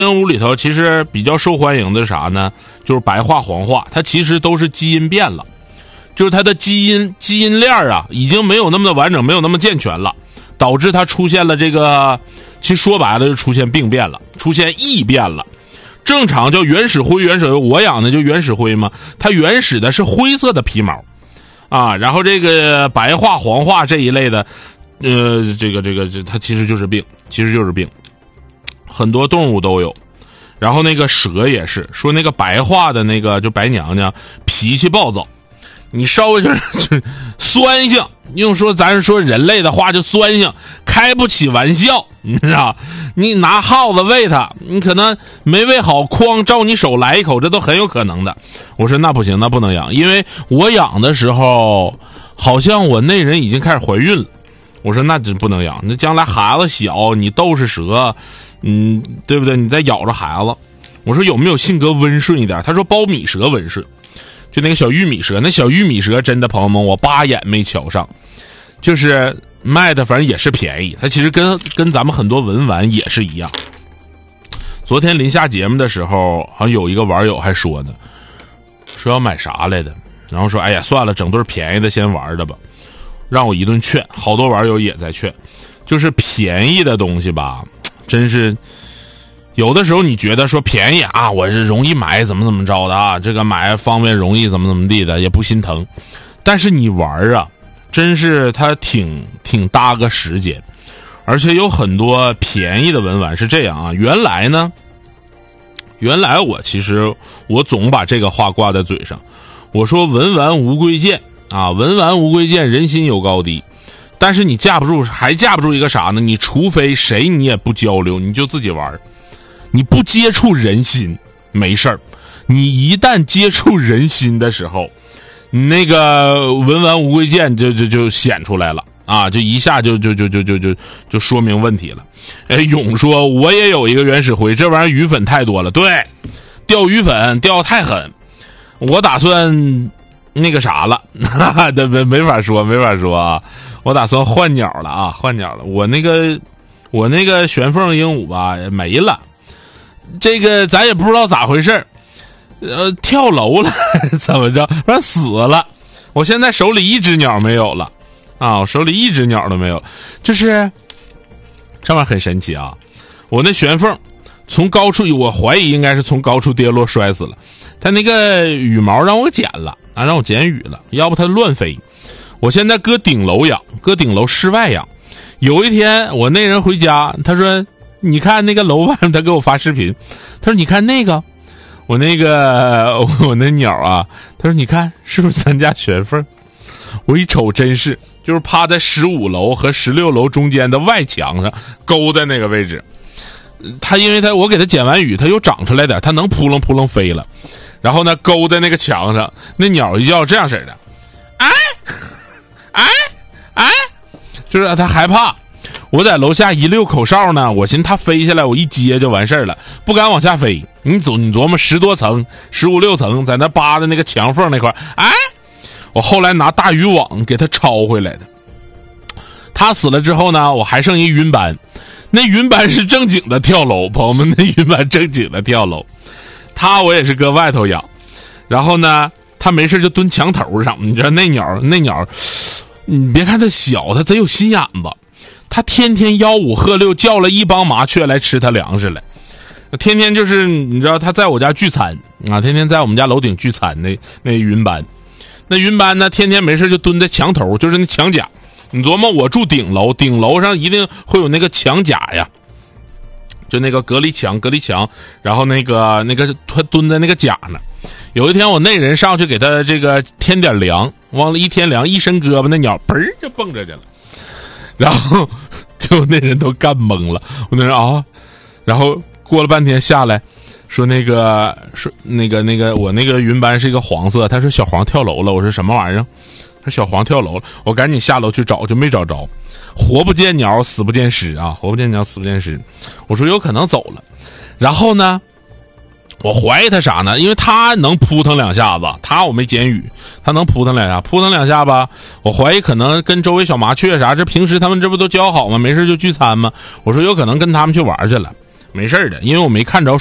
屋里头其实比较受欢迎的是啥呢？就是白化、黄化，它其实都是基因变了，就是它的基因链啊，已经没有那么的完整，没有那么健全了，导致它出现了这个，其实说白了就出现病变了，出现异变了。正常叫原始灰，我养的就原始灰嘛，它原始的是灰色的皮毛啊，然后这个白化、黄化这一类的，它其实就是病，很多动物都有。然后那个蛇也是说，那个白化的那个就白娘娘脾气暴躁，你稍微就是酸性，用说咱说人类的话就酸性，开不起玩笑，你知道？你拿耗子喂它，你可能没喂好，哐照你手来一口，这都很有可能的。我说那不行，那不能养，因为我养的时候好像我那人已经开始怀孕了。我说那真不能养，那将来孩子小，你都是蛇，对不对？你再咬着孩子。我说有没有性格温顺一点？他说苞米蛇温顺，就那个小玉米蛇。那小玉米蛇真的朋友们，我8眼没瞧上，就是卖的反正也是便宜，它其实跟咱们很多文玩也是一样。昨天临下节目的时候，好像有一个网友还说呢，说要买啥来的，然后说哎呀算了，整对便宜的先玩着吧，让我一顿劝。好多网友也在劝，就是便宜的东西吧，真是有的时候你觉得说便宜啊，我是容易买怎么着的啊，这个买方便容易怎么地的，也不心疼。但是你玩啊，真是它挺搭个时间。而且有很多便宜的文玩是这样啊，原来我总把这个话挂在嘴上，我说文玩无贵贱啊，文玩无贵贱，人心有高低。但是你架不住一个啥呢？你除非谁你也不交流，你就自己玩，你不接触人心没事儿，你一旦接触人心的时候，你那个文玩无贵贱就显出来了啊，就一下就说明问题了。哎，勇说我也有一个原始灰，这玩意儿鱼粉太多了，对，钓鱼粉钓太狠，我打算那个啥了，没法说啊，我打算换鸟了。我那个玄凤鹦鹉吧没了，这个咱也不知道咋回事，跳楼了怎么着，反正死了。我现在手里一只鸟没有了啊，我手里一只鸟都没有，就是这玩意儿很神奇啊。我那玄凤从高处，我怀疑应该是从高处跌落摔死了，它那个羽毛让我剪了啊，让我剪羽了，要不它乱飞。我现在搁顶楼养，搁顶楼室外养。有一天我那人回家，他说你看那个楼外面，他给我发视频，他说你看那个我那鸟啊，他说你看是不是咱家玄凤？我一瞅真是，就是趴在15楼和16楼中间的外墙上勾在那个位置。它因为我给它剪完羽，它又长出来点，它能扑棱飞了。然后呢，勾在那个墙上，那鸟一叫这样式的，哎，就是它害怕。我在楼下一溜口哨呢，我寻它飞下来，我一接就完事儿了，不敢往下飞。你琢磨10多层、15、16层，在那扒的那个墙缝那块，我后来拿大渔网给它抄回来的。它死了之后呢，我还剩一云斑，那云斑是正经的跳楼，朋友们，那云斑正经的跳楼。它我也是搁外头养，然后呢，它没事就蹲墙头上。你知道那鸟，你别看它小，它贼有心眼子。它天天吆五喝六叫了一帮麻雀来吃它粮食来，天天就是你知道它在我家聚餐啊，天天在我们家楼顶聚餐。那云斑，那云斑呢，天天没事就蹲在墙头，就是那墙角。你琢磨我住顶楼，顶楼上一定会有那个墙甲呀，就那个隔离墙，然后那个他蹲在那个甲呢。有一天我那人上去给他这个添点粮，忘了一添粮，一伸胳膊，那鸟嘣就蹦着去了，然后就那人都干懵了。我那人啊，然后过了半天下来说那个我那个云斑是一个黄色，他说小黄跳楼了。我说什么玩意儿？他小黄跳楼了。我赶紧下楼去找，就没找着。活不见鸟，死不见尸啊！活不见鸟，死不见尸。我说有可能走了。然后呢，我怀疑他啥呢？因为他能扑腾两下子，我没剪羽，他能扑腾两下吧。我怀疑可能跟周围小麻雀啥，这平时他们这不都交好吗？没事就聚餐吗？我说有可能跟他们去玩去了。 没事的，因为我没看着